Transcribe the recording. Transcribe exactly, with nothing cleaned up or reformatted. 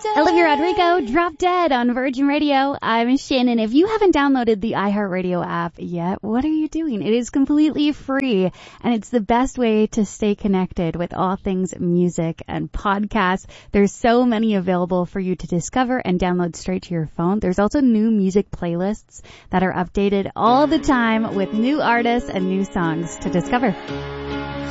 Olivia Rodrigo, Drop Dead on Virgin Radio. I'm Shannon. If you haven't downloaded the iHeartRadio app yet, what are you doing? It is completely free, and it's the best way to stay connected with all things music and podcasts. There's so many available for you to discover and download straight to your phone. There's also new music playlists that are updated all the time with new artists and new songs to discover.